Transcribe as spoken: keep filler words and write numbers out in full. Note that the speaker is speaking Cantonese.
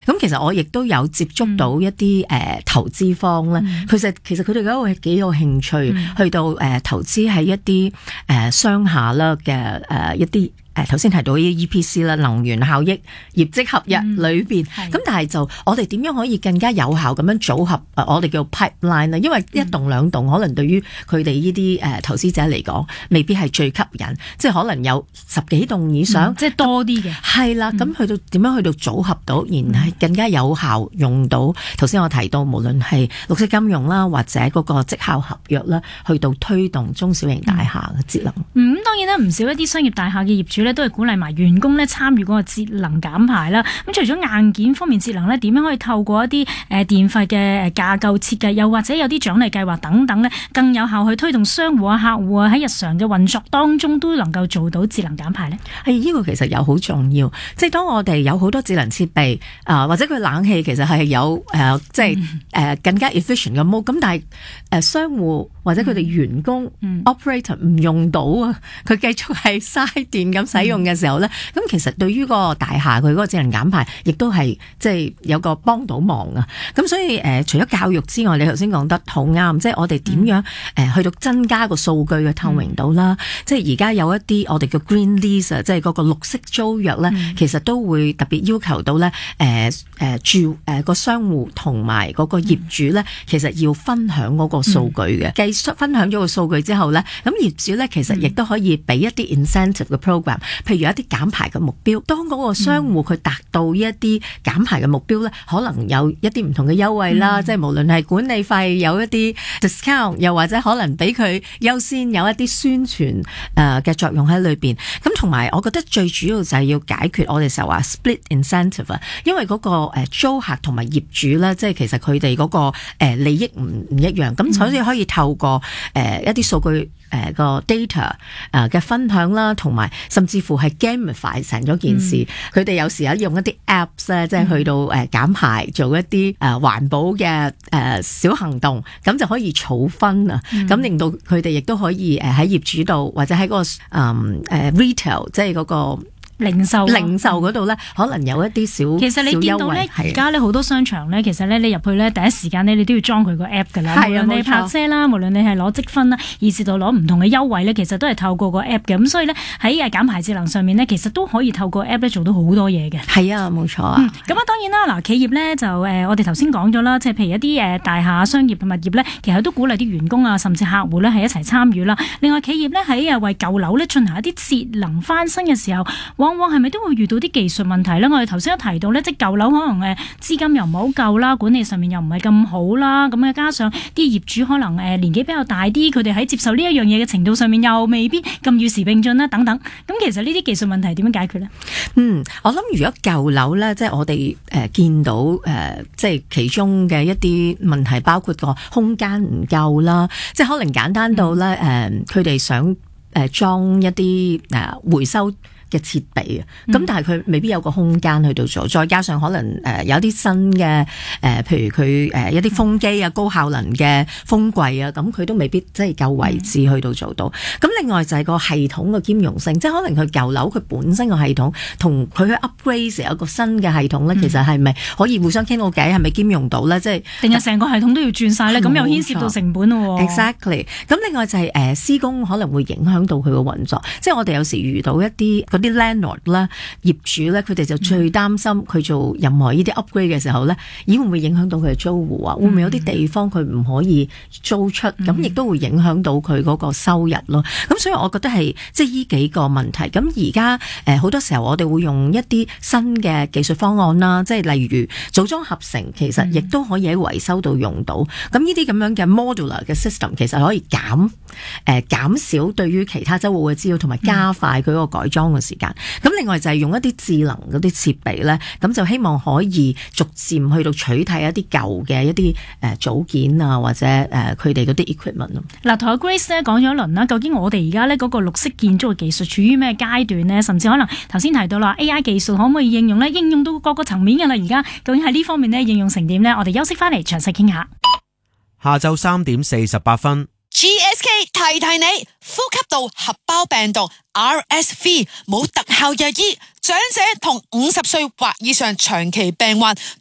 咁其實我亦都有接觸到一啲誒、嗯呃、投資方咧，其實其實佢哋嗰個幾有興趣、嗯、去到誒、呃、投資喺一啲誒商廈啦嘅誒一啲。誒頭先提到啲 E P C 啦，能源效益業績合約裏邊，咁、嗯、但係就我哋點樣可以更加有效咁樣組合？誒我哋叫 pipeline 啦，因為一棟兩棟可能對於佢哋呢啲誒投資者嚟講，未必係最吸引，即係可能有十幾棟以上， 嗯、即係多啲嘅。 係啦，咁去到點樣去到組合到，然係更加有效用到頭先我提到，無論係綠色金融啦，或者嗰個績效合約啦，去到推動中小型大廈嘅節能。 嗯，咁當然啦，唔少一啲商業大廈嘅業主咧，都係鼓勵埋員工咧參與嗰個節能減排啦。咁除咗硬件方面節能咧，點樣可以透過一啲誒電費嘅架構設計，又或者有啲獎勵計劃等等咧，更有效去推動商戶啊、客戶啊喺日常嘅運作當中都能夠做到節能減排咧？ 係呢個其實又好重要，即係當我哋有好多智能設備啊、呃，或者佢冷氣其實係有誒、呃，即係誒、呃、更加 efficient 嘅 mode。咁但係誒商戶或者佢哋員工、嗯、operator 唔用到啊，佢繼續係嘥電咁使用嘅時候咧，咁、嗯、其實對於個大廈佢嗰個智能減排，亦都係即係有個幫到忙啊。咁所以誒、呃，除咗教育之外，你頭先講得好啱，即係我哋點樣誒、嗯呃、去到增加個數據嘅透明度啦。嗯、即係而家有一啲我哋叫 green lease， 即係嗰個綠色租約咧、嗯，其實都會特別要求到咧誒誒住誒個商戶同埋嗰個業主咧、嗯，其實要分享嗰個數據嘅。計、嗯、分享咗個數據之後咧，咁業主咧其實亦都可以俾一啲 incentive 嘅 program，譬如一啲減排嘅目標。當嗰個商戶佢達到呢一啲減排嘅目標咧、嗯，可能有一啲唔同嘅優惠啦，嗯、即係無論係管理費有一啲 discount， 又或者可能俾佢優先有一啲宣傳誒嘅作用喺裏邊。咁同埋，我覺得最主要就係要解決我哋成日話 split incentive 啊，因為嗰個誒租客同埋業主咧，即係其實佢哋嗰個誒利益唔唔一樣，咁、嗯、所以可以透過誒一啲數據誒個 data 誒嘅分享啦，同埋甚至乎係 gamify 成咗件事。佢、嗯、哋有時有用一啲 apps 咧，即係去到誒減排，做一啲誒環保嘅誒小行動，咁就可以儲分啊，咁、嗯、令到佢哋亦都可以誒喺業主度或者喺嗰、嗰個誒、嗯呃、retail， 即係嗰個。 零售零售嗰度咧，可能有一啲小其實你見到咧，而家咧好多商場咧，其實咧你入去咧第一時間咧，你都要裝佢個 app 㗎啦。無論你泊車啦，無論你係攞積分啦，以至到攞唔同嘅優惠咧，其實都係透過個 app 嘅。咁所以咧喺誒減排節能上面咧，其實都可以透過 app 咧做到好多嘢嘅。係啊，冇錯啊。咁、嗯、啊，當然啦，嗱，企業咧就誒，我哋頭先講咗啦，即係譬如一啲誒大廈商業同物業咧，其實都鼓勵啲員工啊，甚至客戶咧係一齊參與啦。另外，企業咧喺誒為舊樓咧進行一啲節能翻新嘅時候，往往係咪都會遇到啲技術問題咧？我哋頭先都提到咧，即係舊樓可能誒資金又唔係好夠啦，管理上面又唔係咁好啦，咁啊加上啲業主可能誒年紀比較大啲，佢哋喺接受呢一樣嘢嘅程度上面又未必咁與時並進啦，等等。咁其實呢啲技術問題點樣解決咧？嗯，我諗如果舊樓咧，即係我哋誒見到誒，即係其中嘅一啲問題，包括個空間唔夠啦，即係可能簡單到咧誒，佢哋想誒裝一啲誒回收嘅設備啊，咁、嗯、但係佢未必有個空間去到做，再加上可能誒、呃、有啲新嘅誒、呃，譬如佢誒、呃、一啲風機啊、高效能嘅風櫃啊，咁佢都未必即係夠位置去到做到。咁、嗯、另外就係個系統嘅兼容性，即係可能佢舊樓佢本身個系統同佢去 upgrade 成一個新嘅系統咧、嗯，其實係咪可以互相傾到偈，係咪兼容到咧？即係定係成個系統都要轉晒咧？咁又牽涉到成本咯。Exactly。咁另外就係、是、誒、呃、施工可能會影響到佢個運作，即係我哋有時遇到一啲啲 landlord 啦，業主咧，佢哋就最擔心佢做任何呢啲 upgrade 嘅時候咧，咦會唔會影響到佢嘅租戶啊？會唔會有啲地方佢唔可以租出？咁亦都會影響到佢嗰個收入咯。咁所以我覺得係即係呢幾個問題。咁而家誒好多時候我哋會用一啲新嘅技術方案啦，即係例如組裝合成，其實亦都可以喺維修度用到。咁呢啲咁樣嘅 modular 嘅 system 其實可以減誒減少對於其他租戶嘅滋擾，同埋加快佢嗰個改裝嘅時間。咁另外就係用一啲智能嗰啲設備咧，咁就希望可以逐漸去到取替一啲舊嘅一啲誒組件啊，或者誒佢哋嗰啲 equipment 咯。嗱，同阿 Grace 咧講咗一輪啦，究竟我哋而家咧嗰個綠色建築嘅技術處於咩階段呢？甚至可能頭先提到啦 A I 技術可唔可以應用咧？應用到各個層面嘅啦，而家究竟喺呢方面咧應用成點呢？我哋休息翻嚟詳細傾下。 下晝三點四十八分。 G S K 提提你，呼吸道合胞病毒 R S V 冇特效藥醫，長者同五十歲或以上長期病患